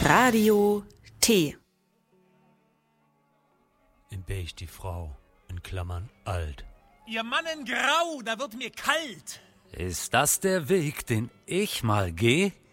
Radio T. Im Beige die Frau, in Klammern alt. Ihr Mann in Grau, da wird mir kalt. Ist das der Weg, den ich mal geh?